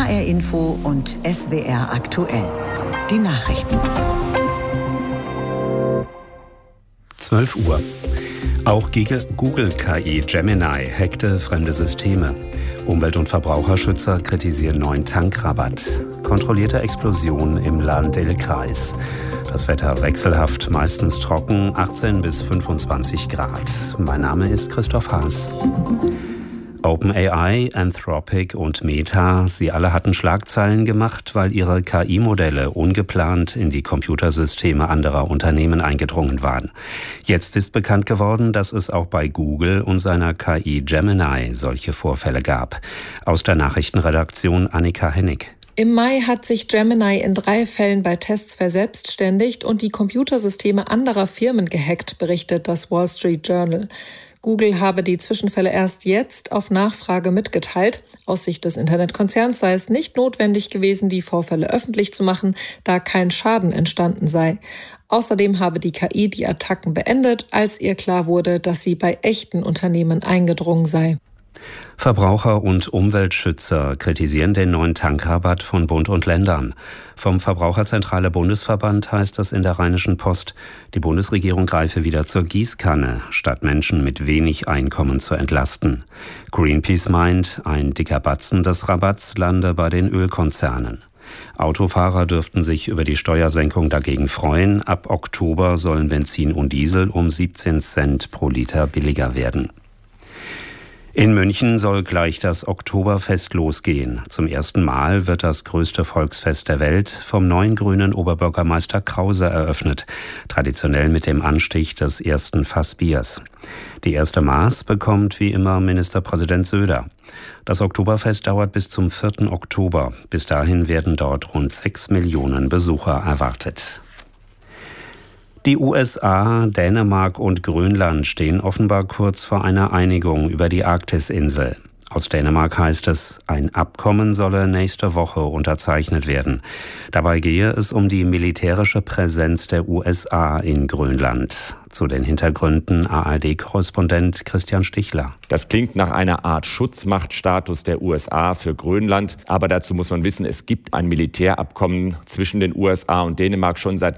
HR Info und SWR aktuell. Die Nachrichten. 12 Uhr. Auch Google KI Gemini hackte fremde Systeme. Umwelt- und Verbraucherschützer kritisieren neuen Tankrabatt. Kontrollierte Explosion im Lahn-Dill-Kreis. Das Wetter wechselhaft, meistens trocken, 18 bis 25 Grad. Mein Name ist Christoph Haas. OpenAI, Anthropic und Meta, sie alle hatten Schlagzeilen gemacht, weil ihre KI-Modelle ungeplant in die Computersysteme anderer Unternehmen eingedrungen waren. Jetzt ist bekannt geworden, dass es auch bei Google und seiner KI Gemini solche Vorfälle gab. Aus der Nachrichtenredaktion Annika Hennig. Im Mai hat sich Gemini in 3 Fällen bei Tests verselbstständigt und die Computersysteme anderer Firmen gehackt, berichtet das Wall Street Journal. Google habe die Zwischenfälle erst jetzt auf Nachfrage mitgeteilt. Aus Sicht des Internetkonzerns sei es nicht notwendig gewesen, die Vorfälle öffentlich zu machen, da kein Schaden entstanden sei. Außerdem habe die KI die Attacken beendet, als ihr klar wurde, dass sie bei echten Unternehmen eingedrungen sei. Verbraucher- und Umweltschützer kritisieren den neuen Tankrabatt von Bund und Ländern. Vom Verbraucherzentrale Bundesverband heißt es in der Rheinischen Post, die Bundesregierung greife wieder zur Gießkanne, statt Menschen mit wenig Einkommen zu entlasten. Greenpeace meint, ein dicker Batzen des Rabatts lande bei den Ölkonzernen. Autofahrer dürften sich über die Steuersenkung dagegen freuen. Ab Oktober sollen Benzin und Diesel um 17 Cent pro Liter billiger werden. In München soll gleich das Oktoberfest losgehen. Zum ersten Mal wird das größte Volksfest der Welt vom neuen grünen Oberbürgermeister Krause eröffnet, traditionell mit dem Anstich des ersten Fassbiers. Die erste Maß bekommt wie immer Ministerpräsident Söder. Das Oktoberfest dauert bis zum 4. Oktober. Bis dahin werden dort rund 6 Millionen Besucher erwartet. Die USA, Dänemark und Grönland stehen offenbar kurz vor einer Einigung über die Arktisinsel. Aus Dänemark heißt es, ein Abkommen solle nächste Woche unterzeichnet werden. Dabei gehe es um die militärische Präsenz der USA in Grönland. Zu den Hintergründen ARD-Korrespondent Christian Stichler. Das klingt nach einer Art Schutzmachtstatus der USA für Grönland. Aber dazu muss man wissen, es gibt ein Militärabkommen zwischen den USA und Dänemark schon seit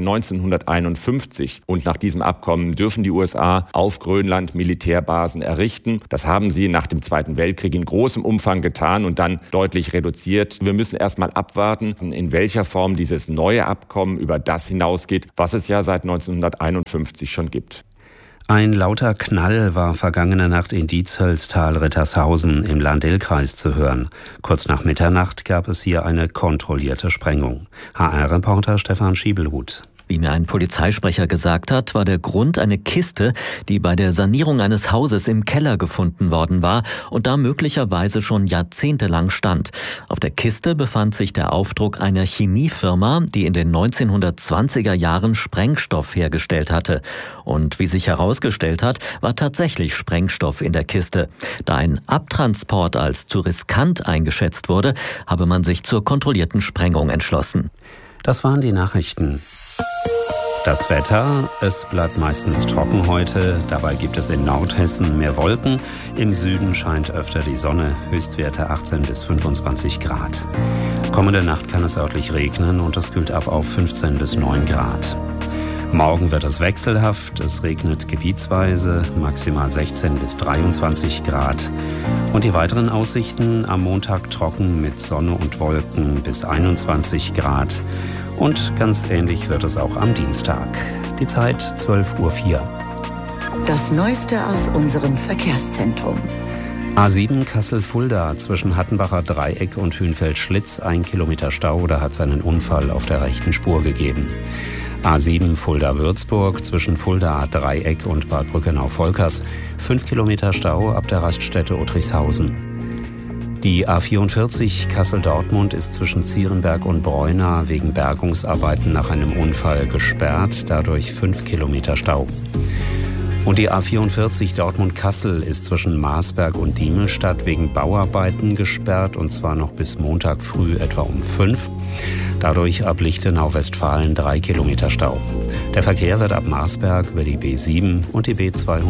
1951. Und nach diesem Abkommen dürfen die USA auf Grönland Militärbasen errichten. Das haben sie nach dem Zweiten Weltkrieg in großem Umfang getan und dann deutlich reduziert. Wir müssen erst mal abwarten, in welcher Form dieses neue Abkommen über das hinausgeht, was es ja seit 1951 schon gibt. Ein lauter Knall war vergangene Nacht in Dietshölztal-Rittershausen im Lahn-Dill-Kreis zu hören. Kurz nach Mitternacht gab es hier eine kontrollierte Sprengung. HR-Reporter Stefan Schiebelhut. Wie mir ein Polizeisprecher gesagt hat, war der Grund eine Kiste, die bei der Sanierung eines Hauses im Keller gefunden worden war und da möglicherweise schon jahrzehntelang stand. Auf der Kiste befand sich der Aufdruck einer Chemiefirma, die in den 1920er Jahren Sprengstoff hergestellt hatte. Und wie sich herausgestellt hat, war tatsächlich Sprengstoff in der Kiste. Da ein Abtransport als zu riskant eingeschätzt wurde, habe man sich zur kontrollierten Sprengung entschlossen. Das waren die Nachrichten. Das Wetter, es bleibt meistens trocken heute, dabei gibt es in Nordhessen mehr Wolken. Im Süden scheint öfter die Sonne, Höchstwerte 18 bis 25 Grad. Kommende Nacht kann es örtlich regnen und es kühlt ab auf 15 bis 9 Grad. Morgen wird es wechselhaft, es regnet gebietsweise, maximal 16 bis 23 Grad. Und die weiteren Aussichten: am Montag trocken mit Sonne und Wolken bis 21 Grad. Und ganz ähnlich wird es auch am Dienstag. Die Zeit 12:04 Uhr. Das Neueste aus unserem Verkehrszentrum. A7 Kassel-Fulda zwischen Hattenbacher Dreieck und Hünfeld-Schlitz, 1 Kilometer Stau, da hat es einen Unfall auf der rechten Spur gegeben. A7 Fulda-Würzburg zwischen Fulda Dreieck und Bad Brückenau-Volkers, 5 Kilometer Stau ab der Raststätte Uttrichshausen. Die A44 Kassel-Dortmund ist zwischen Zierenberg und Breuna wegen Bergungsarbeiten nach einem Unfall gesperrt, dadurch 5 Kilometer Stau. Und die A44 Dortmund-Kassel ist zwischen Marsberg und Diemelstadt wegen Bauarbeiten gesperrt, und zwar noch bis Montag früh etwa um 5. Dadurch ab Lichtenau-Westfalen 3 Kilometer Stau. Der Verkehr wird ab Marsberg über die B7 und die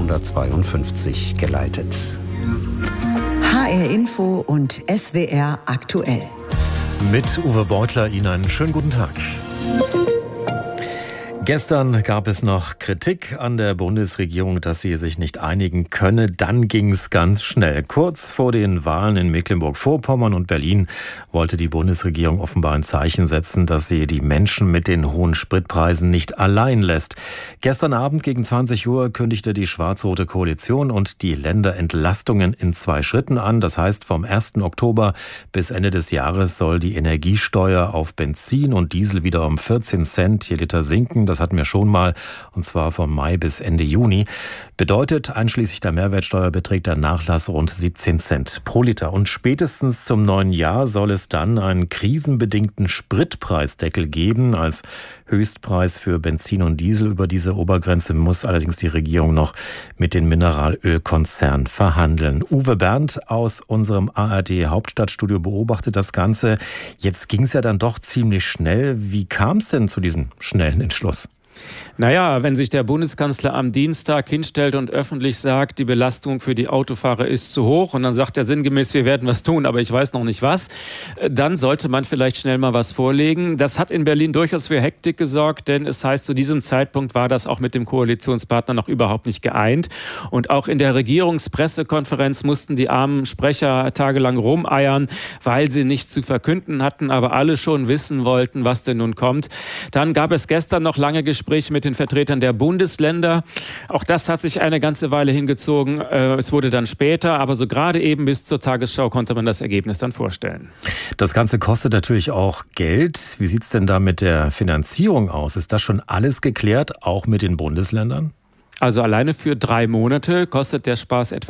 B252 geleitet. HR Info und SWR aktuell. Mit Uwe Beutler Ihnen einen schönen guten Tag. Gestern gab es noch Kritik an der Bundesregierung, dass sie sich nicht einigen könne. Dann ging es ganz schnell. Kurz vor den Wahlen in Mecklenburg-Vorpommern und Berlin wollte die Bundesregierung offenbar ein Zeichen setzen, dass sie die Menschen mit den hohen Spritpreisen nicht allein lässt. Gestern Abend gegen 20 Uhr kündigte die schwarz-rote Koalition und die Länder Entlastungen in 2 Schritten an. Das heißt, vom 1. Oktober bis Ende des Jahres soll die Energiesteuer auf Benzin und Diesel wieder um 14 Cent je Liter sinken. Das hatten wir schon mal, und zwar vom Mai bis Ende Juni. Bedeutet, einschließlich der Mehrwertsteuer beträgt der Nachlass rund 17 Cent pro Liter. Und spätestens zum neuen Jahr soll es dann einen krisenbedingten Spritpreisdeckel geben als Höchstpreis für Benzin und Diesel. Über diese Obergrenze muss allerdings die Regierung noch mit den Mineralölkonzernen verhandeln. Uwe Bernd aus unserem ARD Hauptstadtstudio beobachtet das Ganze. Jetzt ging es ja dann doch ziemlich schnell. Wie kam es denn zu diesem schnellen Entschluss? Naja, wenn sich der Bundeskanzler am Dienstag hinstellt und öffentlich sagt, die Belastung für die Autofahrer ist zu hoch und dann sagt er sinngemäß, wir werden was tun, aber ich weiß noch nicht was, dann sollte man vielleicht schnell mal was vorlegen. Das hat in Berlin durchaus für Hektik gesorgt, denn es heißt, zu diesem Zeitpunkt war das auch mit dem Koalitionspartner noch überhaupt nicht geeint. Und auch in der Regierungspressekonferenz mussten die armen Sprecher tagelang rumeiern, weil sie nichts zu verkünden hatten, aber alle schon wissen wollten, was denn nun kommt. Dann gab es gestern noch lange Gespräche mit den Vertretern der Bundesländer. Auch das hat sich eine ganze Weile hingezogen. Es wurde dann später, aber so gerade eben bis zur Tagesschau konnte man das Ergebnis dann vorstellen. Das Ganze kostet natürlich auch Geld. Wie sieht es denn da mit der Finanzierung aus? Ist das schon alles geklärt, auch mit den Bundesländern? Also alleine für 3 Monate kostet der Spaß etwa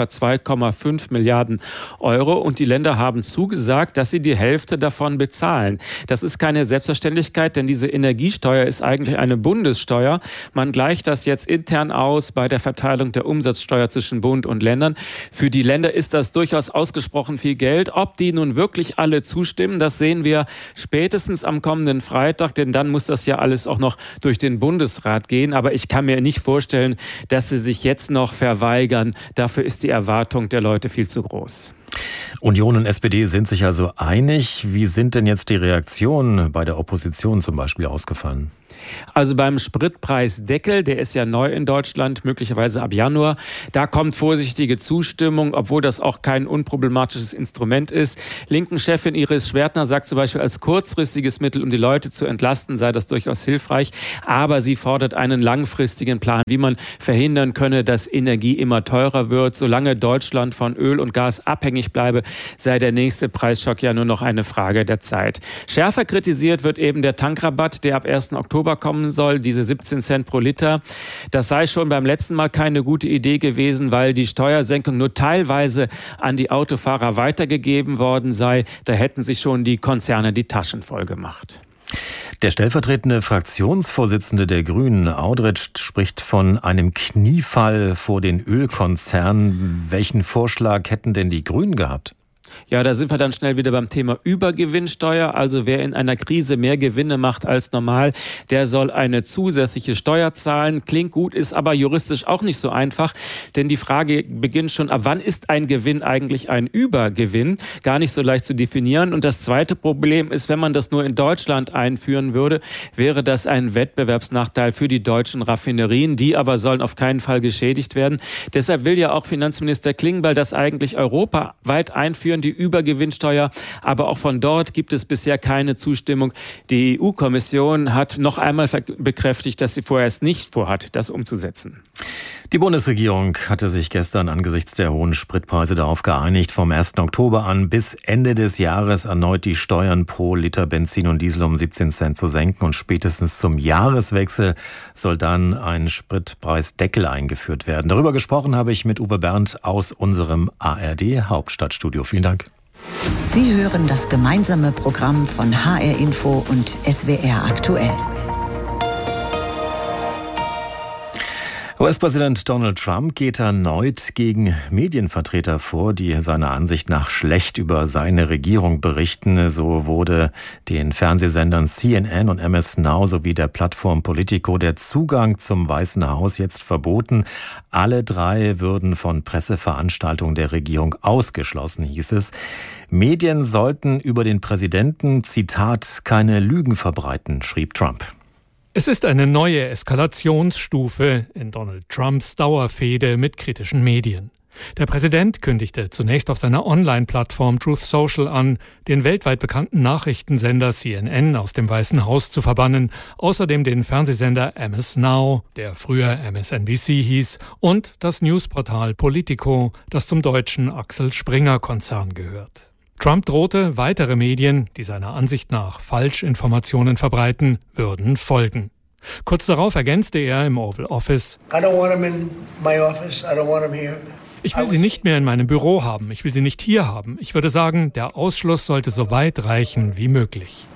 2,5 Milliarden Euro und die Länder haben zugesagt, dass sie die Hälfte davon bezahlen. Das ist keine Selbstverständlichkeit, denn diese Energiesteuer ist eigentlich eine Bundessteuer. Man gleicht das jetzt intern aus bei der Verteilung der Umsatzsteuer zwischen Bund und Ländern. Für die Länder ist das durchaus ausgesprochen viel Geld. Ob die nun wirklich alle zustimmen, das sehen wir spätestens am kommenden Freitag, denn dann muss das ja alles auch noch durch den Bundesrat gehen. Aber ich kann mir nicht vorstellen, dass sie sich jetzt noch verweigern. Dafür ist die Erwartung der Leute viel zu groß. Union und SPD sind sich also einig. Wie sind denn jetzt die Reaktionen bei der Opposition zum Beispiel ausgefallen? Also beim Spritpreisdeckel, der ist ja neu in Deutschland, möglicherweise ab Januar, da kommt vorsichtige Zustimmung, obwohl das auch kein unproblematisches Instrument ist. Linken-Chefin Iris Schwertner sagt zum Beispiel, als kurzfristiges Mittel, um die Leute zu entlasten, sei das durchaus hilfreich. Aber sie fordert einen langfristigen Plan, wie man verhindern könne, dass Energie immer teurer wird. Solange Deutschland von Öl und Gas abhängig bleibe, sei der nächste Preisschock ja nur noch eine Frage der Zeit. Schärfer kritisiert wird eben der Tankrabatt, der ab 1. Oktober kommen soll, diese 17 Cent pro Liter. Das sei schon beim letzten Mal keine gute Idee gewesen, weil die Steuersenkung nur teilweise an die Autofahrer weitergegeben worden sei. Da hätten sich schon die Konzerne die Taschen voll gemacht. Der stellvertretende Fraktionsvorsitzende der Grünen, Audretsch, spricht von einem Kniefall vor den Ölkonzernen. Welchen Vorschlag hätten denn die Grünen gehabt? Ja, da sind wir dann schnell wieder beim Thema Übergewinnsteuer. Also wer in einer Krise mehr Gewinne macht als normal, der soll eine zusätzliche Steuer zahlen. Klingt gut, ist aber juristisch auch nicht so einfach. Denn die Frage beginnt schon, ab wann ist ein Gewinn eigentlich ein Übergewinn? Gar nicht so leicht zu definieren. Und das zweite Problem ist, wenn man das nur in Deutschland einführen würde, wäre das ein Wettbewerbsnachteil für die deutschen Raffinerien. Die aber sollen auf keinen Fall geschädigt werden. Deshalb will ja auch Finanzminister Klingbeil das eigentlich europaweit einführen, die Übergewinnsteuer, aber auch von dort gibt es bisher keine Zustimmung. Die EU-Kommission hat noch einmal bekräftigt, dass sie vorerst nicht vorhat, das umzusetzen. Die Bundesregierung hatte sich gestern angesichts der hohen Spritpreise darauf geeinigt, vom 1. Oktober an bis Ende des Jahres erneut die Steuern pro Liter Benzin und Diesel um 17 Cent zu senken. Und spätestens zum Jahreswechsel soll dann ein Spritpreisdeckel eingeführt werden. Darüber gesprochen habe ich mit Uwe Bernd aus unserem ARD Hauptstadtstudio. Vielen Dank. Sie hören das gemeinsame Programm von HR Info und SWR aktuell. US-Präsident Donald Trump geht erneut gegen Medienvertreter vor, die seiner Ansicht nach schlecht über seine Regierung berichten. So wurde den Fernsehsendern CNN und MS Now sowie der Plattform Politico der Zugang zum Weißen Haus jetzt verboten. Alle drei würden von Presseveranstaltungen der Regierung ausgeschlossen, hieß es. Medien sollten über den Präsidenten, Zitat, keine Lügen verbreiten, schrieb Trump. Es ist eine neue Eskalationsstufe in Donald Trumps Dauerfehde mit kritischen Medien. Der Präsident kündigte zunächst auf seiner Online-Plattform Truth Social an, den weltweit bekannten Nachrichtensender CNN aus dem Weißen Haus zu verbannen, außerdem den Fernsehsender MS Now, der früher MSNBC hieß, und das Newsportal Politico, das zum deutschen Axel Springer-Konzern gehört. Trump drohte, weitere Medien, die seiner Ansicht nach Falschinformationen verbreiten, würden folgen. Kurz darauf ergänzte er im Oval Office: Ich will sie nicht mehr in meinem Büro haben, ich will sie nicht hier haben. Ich würde sagen, der Ausschluss sollte so weit reichen wie möglich.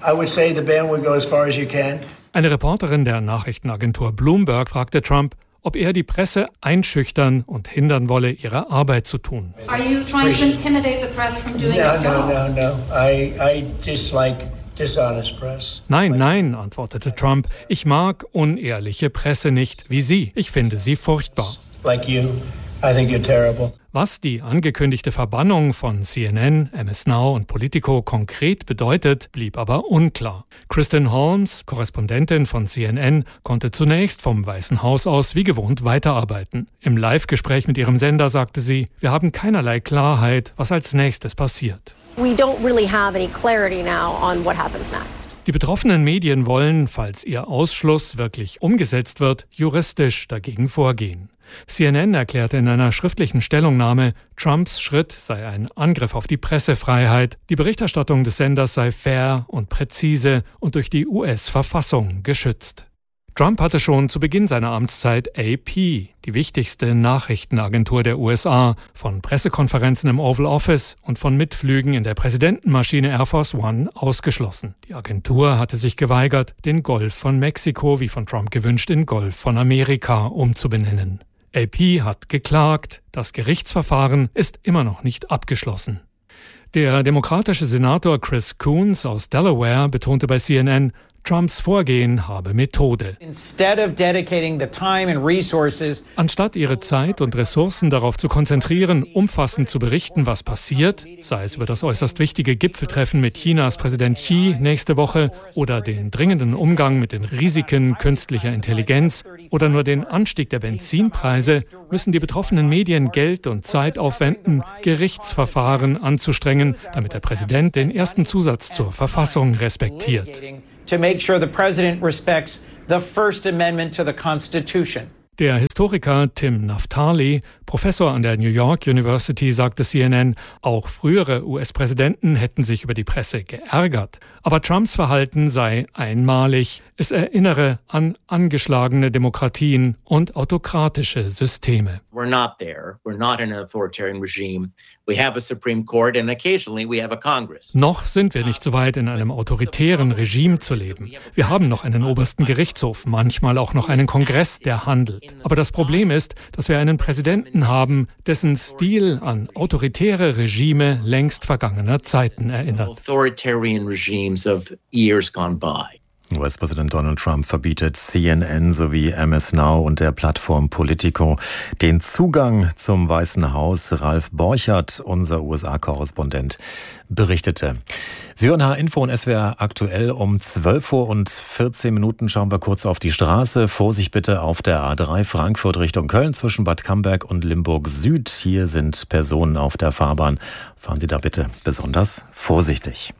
Eine Reporterin der Nachrichtenagentur Bloomberg fragte Trump, ob er die Presse einschüchtern und hindern wolle, ihre Arbeit zu tun. Are you trying to intimidate the press from doing its job? No. I dislike dishonest press. Nein, antwortete Trump. Ich mag unehrliche Presse nicht, wie Sie. Ich finde sie furchtbar. Like you. I think you're terrible. Was die angekündigte Verbannung von CNN, MS Now und Politico konkret bedeutet, blieb aber unklar. Kristen Holmes, Korrespondentin von CNN, konnte zunächst vom Weißen Haus aus wie gewohnt weiterarbeiten. Im Live-Gespräch mit ihrem Sender sagte sie: Wir haben keinerlei Klarheit, was als nächstes passiert. We don't really have any clarity now on what happens next. Die betroffenen Medien wollen, falls ihr Ausschluss wirklich umgesetzt wird, juristisch dagegen vorgehen. CNN erklärte in einer schriftlichen Stellungnahme, Trumps Schritt sei ein Angriff auf die Pressefreiheit, die Berichterstattung des Senders sei fair und präzise und durch die US-Verfassung geschützt. Trump hatte schon zu Beginn seiner Amtszeit AP, die wichtigste Nachrichtenagentur der USA, von Pressekonferenzen im Oval Office und von Mitflügen in der Präsidentenmaschine Air Force One ausgeschlossen. Die Agentur hatte sich geweigert, den Golf von Mexiko, wie von Trump gewünscht, in Golf von Amerika umzubenennen. AP hat geklagt, das Gerichtsverfahren ist immer noch nicht abgeschlossen. Der demokratische Senator Chris Coons aus Delaware betonte bei CNN, Trumps Vorgehen habe Methode. Anstatt ihre Zeit und Ressourcen darauf zu konzentrieren, umfassend zu berichten, was passiert, sei es über das äußerst wichtige Gipfeltreffen mit Chinas Präsident Xi nächste Woche oder den dringenden Umgang mit den Risiken künstlicher Intelligenz oder nur den Anstieg der Benzinpreise, müssen die betroffenen Medien Geld und Zeit aufwenden, Gerichtsverfahren anzustrengen, damit der Präsident den ersten Zusatz zur Verfassung respektiert. To make sure the president respects the First Amendment to the Constitution. Der Historiker Tim Naftali, Professor an der New York University, sagte CNN, auch frühere US-Präsidenten hätten sich über die Presse geärgert. Aber Trumps Verhalten sei einmalig. Es erinnere an angeschlagene Demokratien und autokratische Systeme. We're not there. We're not in an authoritarian regime. We have a Supreme Court and occasionally we have a Congress. Noch sind wir nicht so weit, in einem autoritären Regime zu leben. Wir haben noch einen obersten Gerichtshof, manchmal auch noch einen Kongress, der handelt. Aber das Problem ist, dass wir einen Präsidenten haben, dessen Stil an autoritäre Regime längst vergangener Zeiten erinnert. Authoritarian regimes of years gone by. US-Präsident Donald Trump verbietet CNN sowie MS Now und der Plattform Politico den Zugang zum Weißen Haus. Ralf Borchert, unser USA-Korrespondent, berichtete. Sie hören H-Info und SWR aktuell um 12:14 Uhr. Schauen wir kurz auf die Straße. Vorsicht bitte auf der A3 Frankfurt Richtung Köln zwischen Bad Camberg und Limburg Süd. Hier sind Personen auf der Fahrbahn. Fahren Sie da bitte besonders vorsichtig.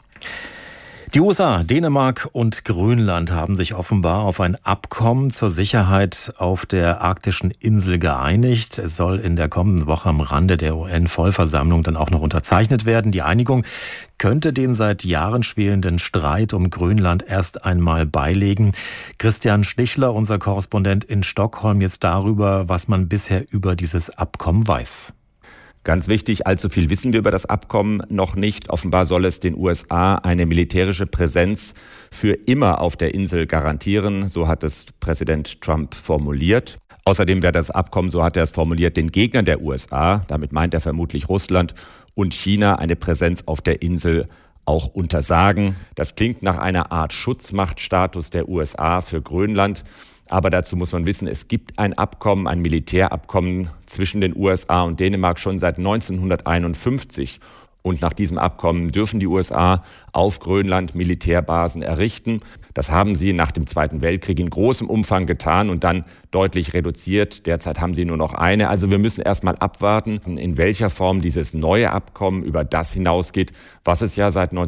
Die USA, Dänemark und Grönland haben sich offenbar auf ein Abkommen zur Sicherheit auf der arktischen Insel geeinigt. Es soll in der kommenden Woche am Rande der UN-Vollversammlung dann auch noch unterzeichnet werden. Die Einigung könnte den seit Jahren schwelenden Streit um Grönland erst einmal beilegen. Christian Stichler, unser Korrespondent in Stockholm, jetzt darüber, was man bisher über dieses Abkommen weiß. Ganz wichtig, allzu viel wissen wir über das Abkommen noch nicht. Offenbar soll es den USA eine militärische Präsenz für immer auf der Insel garantieren. So hat es Präsident Trump formuliert. Außerdem wäre das Abkommen, so hat er es formuliert, den Gegnern der USA, damit meint er vermutlich Russland und China, eine Präsenz auf der Insel auch untersagen. Das klingt nach einer Art Schutzmachtstatus der USA für Grönland. Aber dazu muss man wissen, es gibt ein Abkommen, ein Militärabkommen zwischen den USA und Dänemark schon seit 1951. Und nach diesem Abkommen dürfen die USA auf Grönland Militärbasen errichten. Das haben sie nach dem Zweiten Weltkrieg in großem Umfang getan und dann deutlich reduziert. Derzeit haben sie nur noch eine. Also wir müssen erst mal abwarten, in welcher Form dieses neue Abkommen über das hinausgeht, was es ja seit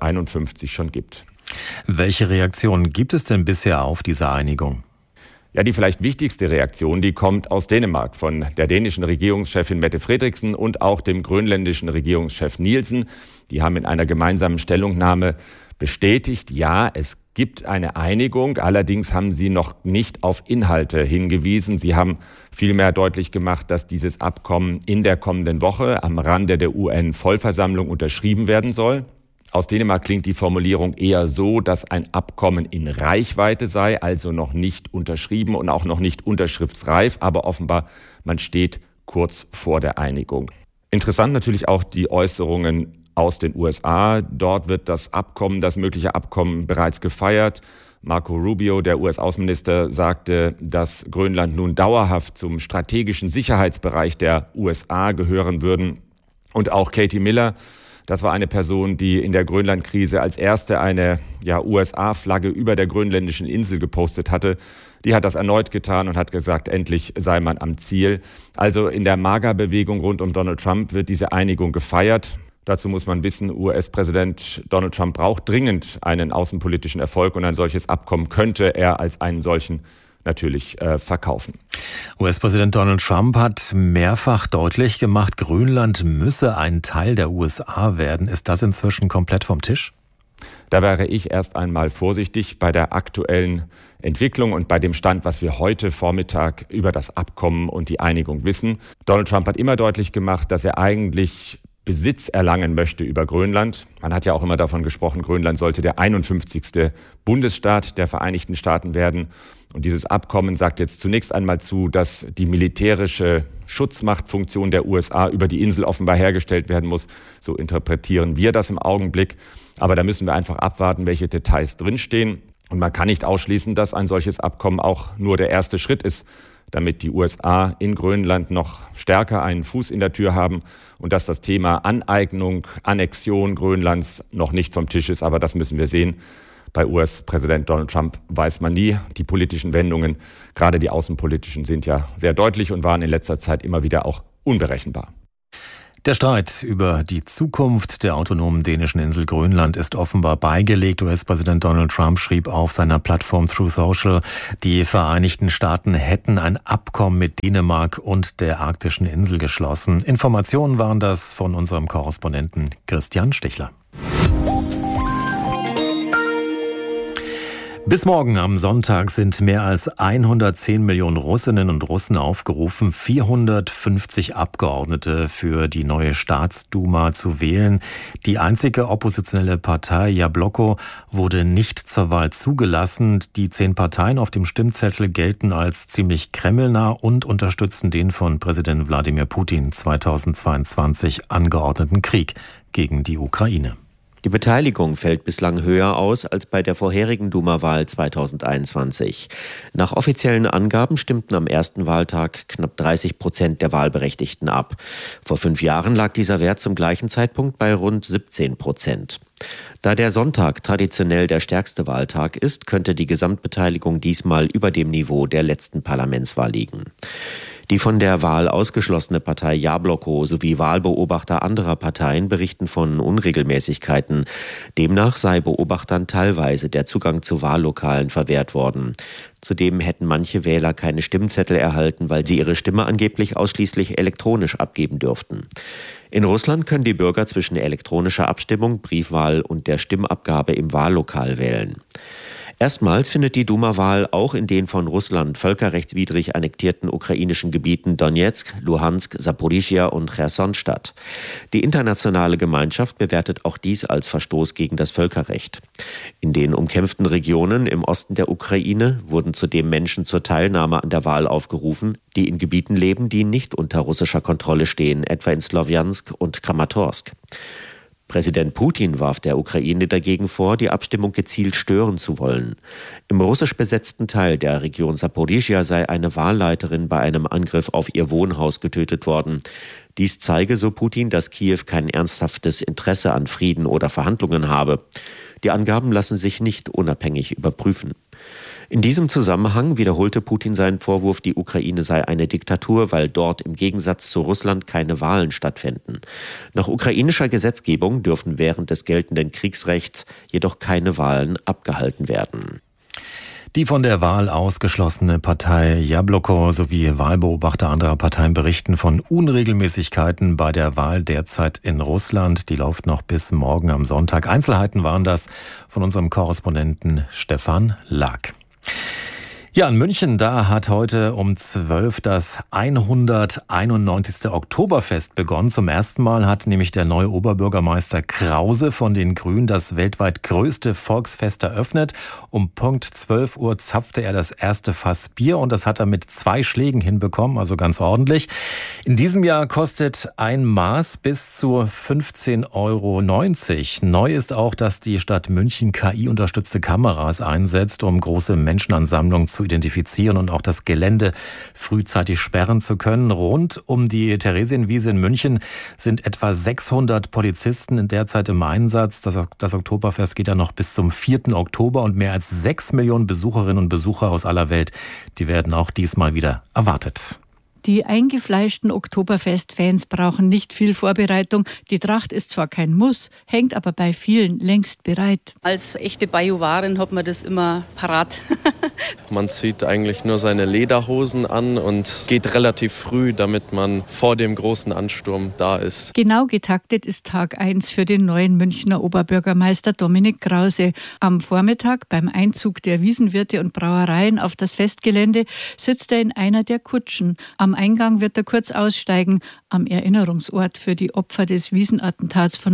1951 schon gibt. Welche Reaktionen gibt es denn bisher auf diese Einigung? Ja, die vielleicht wichtigste Reaktion, die kommt aus Dänemark, von der dänischen Regierungschefin Mette Frederiksen und auch dem grönländischen Regierungschef Nielsen. Die haben in einer gemeinsamen Stellungnahme bestätigt, ja, es gibt eine Einigung. Allerdings haben sie noch nicht auf Inhalte hingewiesen. Sie haben vielmehr deutlich gemacht, dass dieses Abkommen in der kommenden Woche am Rande der UN-Vollversammlung unterschrieben werden soll. Aus Dänemark klingt die Formulierung eher so, dass ein Abkommen in Reichweite sei, also noch nicht unterschrieben und auch noch nicht unterschriftsreif, aber offenbar man steht kurz vor der Einigung. Interessant natürlich auch die Äußerungen aus den USA. Dort wird das mögliche Abkommen bereits gefeiert. Marco Rubio, der US-Außenminister, sagte, dass Grönland nun dauerhaft zum strategischen Sicherheitsbereich der USA gehören würden. Und auch Katie Miller, das war eine Person, die in der Grönland-Krise als erste eine USA-Flagge über der grönländischen Insel gepostet hatte. Die hat das erneut getan und hat gesagt, endlich sei man am Ziel. Also in der MAGA-Bewegung rund um Donald Trump wird diese Einigung gefeiert. Dazu muss man wissen, US-Präsident Donald Trump braucht dringend einen außenpolitischen Erfolg und ein solches Abkommen könnte er als einen solchen natürlich verkaufen. US-Präsident Donald Trump hat mehrfach deutlich gemacht, Grönland müsse ein Teil der USA werden. Ist das inzwischen komplett vom Tisch? Da wäre ich erst einmal vorsichtig bei der aktuellen Entwicklung und bei dem Stand, was wir heute Vormittag über das Abkommen und die Einigung wissen. Donald Trump hat immer deutlich gemacht, dass er eigentlich Besitz erlangen möchte über Grönland. Man hat ja auch immer davon gesprochen, Grönland sollte der 51. Bundesstaat der Vereinigten Staaten werden. Und dieses Abkommen sagt jetzt zunächst einmal zu, dass die militärische Schutzmachtfunktion der USA über die Insel offenbar hergestellt werden muss. So interpretieren wir das im Augenblick. Aber da müssen wir einfach abwarten, welche Details drinstehen. Und man kann nicht ausschließen, dass ein solches Abkommen auch nur der erste Schritt ist, damit die USA in Grönland noch stärker einen Fuß in der Tür haben und dass das Thema Aneignung, Annexion Grönlands noch nicht vom Tisch ist. Aber das müssen wir sehen. Bei US-Präsident Donald Trump weiß man nie. Die politischen Wendungen, gerade die außenpolitischen, sind ja sehr deutlich und waren in letzter Zeit immer wieder auch unberechenbar. Der Streit über die Zukunft der autonomen dänischen Insel Grönland ist offenbar beigelegt. US-Präsident Donald Trump schrieb auf seiner Plattform Truth Social, die Vereinigten Staaten hätten ein Abkommen mit Dänemark und der arktischen Insel geschlossen. Informationen waren das von unserem Korrespondenten Christian Stichler. Bis morgen am Sonntag sind mehr als 110 Millionen Russinnen und Russen aufgerufen, 450 Abgeordnete für die neue Staatsduma zu wählen. Die einzige oppositionelle Partei Jabloko wurde nicht zur Wahl zugelassen. Die 10 Parteien auf dem Stimmzettel gelten als ziemlich kremlnah und unterstützen den von Präsident Wladimir Putin 2022 angeordneten Krieg gegen die Ukraine. Die Beteiligung fällt bislang höher aus als bei der vorherigen Duma-Wahl 2021. Nach offiziellen Angaben stimmten am ersten Wahltag knapp 30% der Wahlberechtigten ab. Vor 5 Jahren lag dieser Wert zum gleichen Zeitpunkt bei rund 17%. Da der Sonntag traditionell der stärkste Wahltag ist, könnte die Gesamtbeteiligung diesmal über dem Niveau der letzten Parlamentswahl liegen. Die von der Wahl ausgeschlossene Partei Jabloko sowie Wahlbeobachter anderer Parteien berichten von Unregelmäßigkeiten. Demnach sei Beobachtern teilweise der Zugang zu Wahllokalen verwehrt worden. Zudem hätten manche Wähler keine Stimmzettel erhalten, weil sie ihre Stimme angeblich ausschließlich elektronisch abgeben dürften. In Russland können die Bürger zwischen elektronischer Abstimmung, Briefwahl und der Stimmabgabe im Wahllokal wählen. Erstmals findet die Duma-Wahl auch in den von Russland völkerrechtswidrig annektierten ukrainischen Gebieten Donetsk, Luhansk, Saporischschja und Cherson statt. Die internationale Gemeinschaft bewertet auch dies als Verstoß gegen das Völkerrecht. In den umkämpften Regionen im Osten der Ukraine wurden zudem Menschen zur Teilnahme an der Wahl aufgerufen, die in Gebieten leben, die nicht unter russischer Kontrolle stehen, etwa in Slowjansk und Kramatorsk. Präsident Putin warf der Ukraine dagegen vor, die Abstimmung gezielt stören zu wollen. Im russisch besetzten Teil der Region Saporischschja sei eine Wahlleiterin bei einem Angriff auf ihr Wohnhaus getötet worden. Dies zeige, so Putin, dass Kiew kein ernsthaftes Interesse an Frieden oder Verhandlungen habe. Die Angaben lassen sich nicht unabhängig überprüfen. In diesem Zusammenhang wiederholte Putin seinen Vorwurf, die Ukraine sei eine Diktatur, weil dort im Gegensatz zu Russland keine Wahlen stattfinden. Nach ukrainischer Gesetzgebung dürfen während des geltenden Kriegsrechts jedoch keine Wahlen abgehalten werden. Die von der Wahl ausgeschlossene Partei Jabloko sowie Wahlbeobachter anderer Parteien berichten von Unregelmäßigkeiten bei der Wahl derzeit in Russland. Die läuft noch bis morgen am Sonntag. Einzelheiten waren das von unserem Korrespondenten Stefan Lack. Ja, in München, da hat heute um 12 das 191. Oktoberfest begonnen. Zum ersten Mal hat nämlich der neue Oberbürgermeister Krause von den Grünen das weltweit größte Volksfest eröffnet. Um Punkt 12 Uhr zapfte er das erste Fass Bier und das hat er mit 2 Schlägen hinbekommen, also ganz ordentlich. In diesem Jahr kostet ein Maß bis zu 15,90 €. Neu ist auch, dass die Stadt München KI-unterstützte Kameras einsetzt, um große Menschenansammlungen zu identifizieren und auch das Gelände frühzeitig sperren zu können. Rund um die Theresienwiese in München sind etwa 600 Polizisten derzeit im Einsatz. Das Oktoberfest geht dann noch bis zum 4. Oktober und mehr als 6 Millionen Besucherinnen und Besucher aus aller Welt, die werden auch diesmal wieder erwartet. Die eingefleischten Oktoberfest-Fans brauchen nicht viel Vorbereitung. Die Tracht ist zwar kein Muss, hängt aber bei vielen längst bereit. Als echte Bajuwarin hat man das immer parat. Man zieht eigentlich nur seine Lederhosen an und geht relativ früh, damit man vor dem großen Ansturm da ist. Genau getaktet ist Tag 1 für den neuen Münchner Oberbürgermeister Dominik Krause. Am Vormittag beim Einzug der Wiesenwirte und Brauereien auf das Festgelände sitzt er in einer der Kutschen. Am Eingang wird er kurz aussteigen, am Erinnerungsort für die Opfer des Wiesenattentats von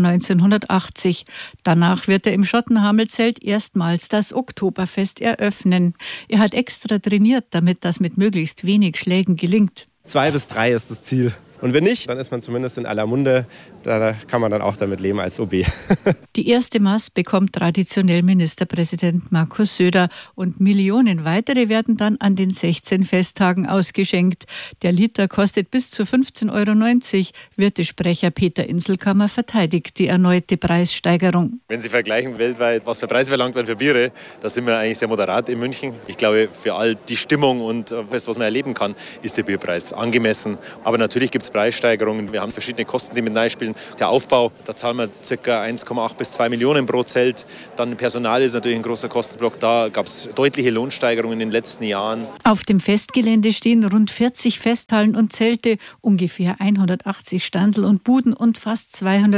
1980. Danach wird er im Schottenhamelzelt erstmals das Oktoberfest eröffnen. Er hat extra trainiert, damit das mit möglichst wenig Schlägen gelingt. 2 bis 3 ist das Ziel. Und wenn nicht, dann ist man zumindest in aller Munde. Da kann man dann auch damit leben als OB. Die erste Maß bekommt traditionell Ministerpräsident Markus Söder und Millionen weitere werden dann an den 16 Festtagen ausgeschenkt. Der Liter kostet bis zu 15,90 €. Wirtesprecher Peter Inselkammer verteidigt die erneute Preissteigerung. Wenn Sie vergleichen weltweit, was für Preise verlangt werden für Biere, da sind wir eigentlich sehr moderat in München. Ich glaube, für all die Stimmung und das, was man erleben kann, ist der Bierpreis angemessen. Aber natürlich gibt es Preissteigerungen. Wir haben verschiedene Kosten, die mit reinspielen. Der Aufbau, da zahlen wir ca. 1,8 bis 2 Millionen pro Zelt. Dann Personal ist natürlich ein großer Kostenblock. Da gab es deutliche Lohnsteigerungen in den letzten Jahren. Auf dem Festgelände stehen rund 40 Festhallen und Zelte, ungefähr 180 Standel und Buden und fast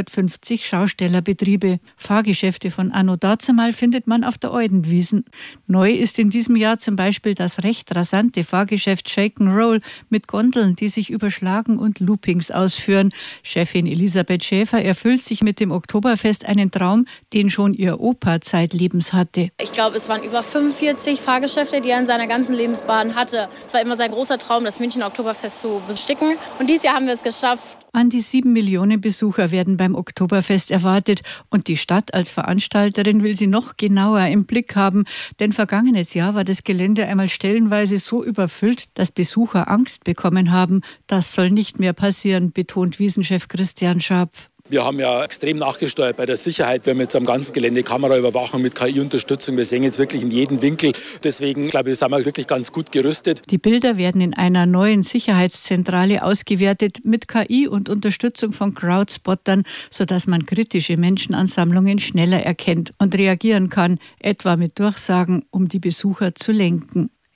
250 Schaustellerbetriebe. Fahrgeschäfte von anno dazumal findet man auf der Eudenwiesen. Neu ist in diesem Jahr zum Beispiel das recht rasante Fahrgeschäft Shake & Roll mit Gondeln, die sich überschlagen und Loopings ausführen. Chefin Elisabeth Schäfer erfüllt sich mit dem Oktoberfest einen Traum, den schon ihr Opa zeitlebens hatte. Ich glaube, es waren über 45 Fahrgeschäfte, die er in seiner ganzen Lebensbahn hatte. Es war immer sein großer Traum, das München Oktoberfest zu besticken. Und dieses Jahr haben wir es geschafft. An die 7 Millionen Besucher werden beim Oktoberfest erwartet und die Stadt als Veranstalterin will sie noch genauer im Blick haben, denn vergangenes Jahr war das Gelände einmal stellenweise so überfüllt, dass Besucher Angst bekommen haben. Das soll nicht mehr passieren, betont Wiesenchef Christian Scharpf. Wir haben ja extrem nachgesteuert bei der Sicherheit. Wir haben jetzt am ganzen Gelände Kameraüberwachung mit KI-Unterstützung. Wir sehen jetzt wirklich in jedem Winkel. Deswegen, glaube ich, sind wir wirklich ganz gut gerüstet. Die Bilder werden in einer neuen Sicherheitszentrale ausgewertet mit KI und Unterstützung von Crowdspottern, sodass man kritische Menschenansammlungen schneller erkennt und reagieren kann, etwa mit Durchsagen, um die Besucher zu lenken.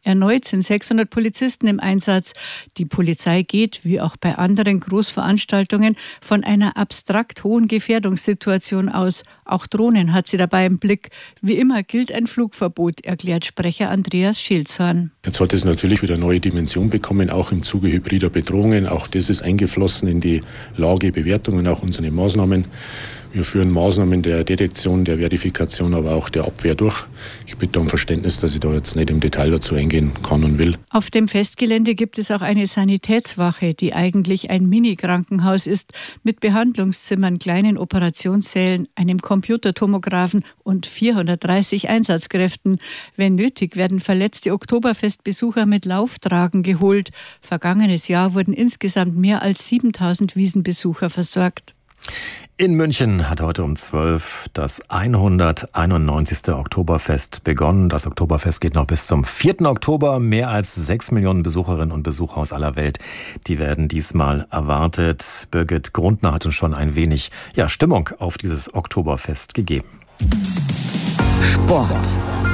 Erneut sind 600 Polizisten im Einsatz. Die Polizei geht, wie auch bei anderen Großveranstaltungen, von einer abstrakt hohen Gefährdungssituation aus. Auch Drohnen hat sie dabei im Blick. Wie immer gilt ein Flugverbot, erklärt Sprecher Andreas Schilzhorn. Jetzt hat es natürlich wieder eine neue Dimension bekommen, auch im Zuge hybrider Bedrohungen. Auch das ist eingeflossen in die Lagebewertung und auch unsere Maßnahmen. Wir führen Maßnahmen der Detektion, der Verifikation, aber auch der Abwehr durch. Ich bitte um Verständnis, dass ich da jetzt nicht im Detail dazu eingehen kann und will. Auf dem Festgelände gibt es auch eine Sanitätswache, die eigentlich ein Mini-Krankenhaus ist, mit Behandlungszimmern, kleinen Operationssälen, einem Computertomographen und 430 Einsatzkräften. Wenn nötig, werden verletzte Oktoberfestbesucher mit Lauftragen geholt. Vergangenes Jahr wurden insgesamt mehr als 7000 Wiesenbesucher versorgt. In München hat heute um 12 das 191. Oktoberfest begonnen. Das Oktoberfest geht noch bis zum 4. Oktober. Mehr als 6 Millionen Besucherinnen und Besucher aus aller Welt, die werden diesmal erwartet. Birgit Grundner hat uns schon ein wenig Stimmung auf dieses Oktoberfest gegeben. Sport.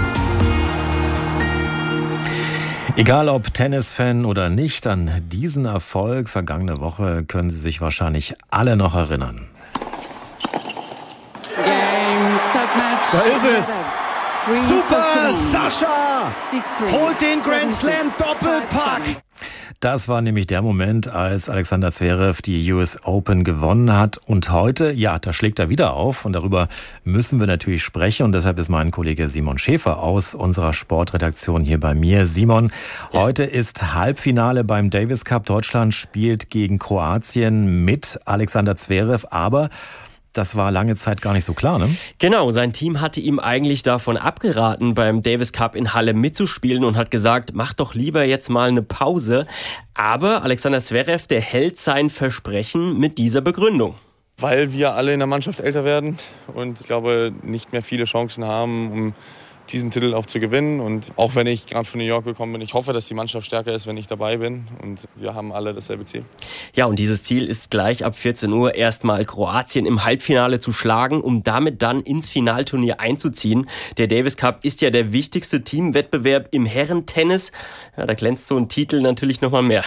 Egal ob Tennisfan oder nicht, an diesen Erfolg vergangene Woche können Sie sich wahrscheinlich alle noch erinnern. Da ist es. Super Sascha holt den Grand Slam Doppelpack. Das war nämlich der Moment, als Alexander Zverev die US Open gewonnen hat. Und heute, da schlägt er wieder auf. Und darüber müssen wir natürlich sprechen. Und deshalb ist mein Kollege Simon Schäfer aus unserer Sportredaktion hier bei mir. Simon, heute ist Halbfinale beim Davis Cup. Deutschland spielt gegen Kroatien mit Alexander Zverev. Aber das war lange Zeit gar nicht so klar, ne? Genau, sein Team hatte ihm eigentlich davon abgeraten, beim Davis Cup in Halle mitzuspielen und hat gesagt, mach doch lieber jetzt mal eine Pause. Aber Alexander Zverev, der hält sein Versprechen mit dieser Begründung. Weil wir alle in der Mannschaft älter werden und ich glaube, nicht mehr viele Chancen haben, um diesen Titel auch zu gewinnen. Und auch wenn ich gerade von New York gekommen bin, ich hoffe, dass die Mannschaft stärker ist, wenn ich dabei bin. Und wir haben alle dasselbe Ziel. Ja, und dieses Ziel ist gleich ab 14 Uhr erstmal Kroatien im Halbfinale zu schlagen, um damit dann ins Finalturnier einzuziehen. Der Davis Cup ist ja der wichtigste Teamwettbewerb im Herrentennis. Ja, da glänzt so ein Titel natürlich nochmal mehr.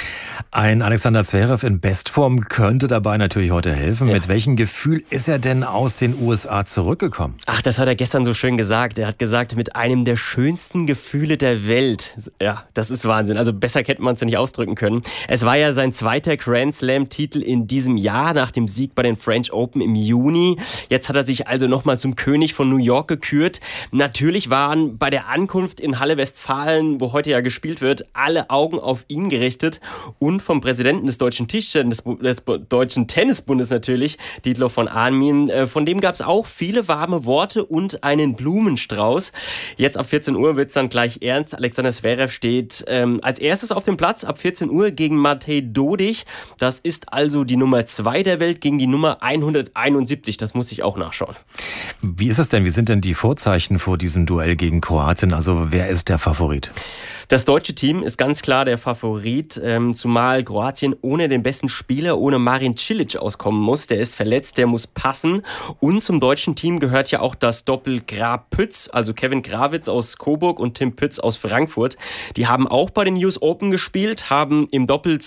Ein Alexander Zverev in Bestform könnte dabei natürlich heute helfen. Ja. Mit welchem Gefühl ist er denn aus den USA zurückgekommen? Ach, das hat er gestern so schön gesagt. Er hat gesagt, mit einem der schönsten Gefühle der Welt. Ja, das ist Wahnsinn. Also besser hätte man es ja nicht ausdrücken können. Es war ja sein zweiter Grand Slam-Titel in diesem Jahr nach dem Sieg bei den French Open im Juni. Jetzt hat er sich also nochmal zum König von New York gekürt. Natürlich waren bei der Ankunft in Halle Westfalen, wo heute ja gespielt wird, alle Augen auf ihn gerichtet. Und vom Präsidenten des Deutschen Deutschen Tennisbundes natürlich, Dietlof von Armin. Von dem gab es auch viele warme Worte und einen Blumenstrauß. Jetzt ab 14 Uhr wird es dann gleich ernst. Alexander Zverev steht als erstes auf dem Platz ab 14 Uhr gegen Matej Dodig. Das ist also die Nummer 2 der Welt gegen die Nummer 171. Das muss ich auch nachschauen. Wie ist es denn? Wie sind denn die Vorzeichen vor diesem Duell gegen Kroatien? Also wer ist der Favorit? Das deutsche Team ist ganz klar der Favorit, zumal Kroatien ohne den besten Spieler, ohne Marin Cilic auskommen muss. Der ist verletzt, der muss passen. Und zum deutschen Team gehört ja auch das Doppel Grab-Pütz, also Kevin Grawitz aus Coburg und Tim Pütz aus Frankfurt. Die haben auch bei den US Open gespielt, haben im Doppel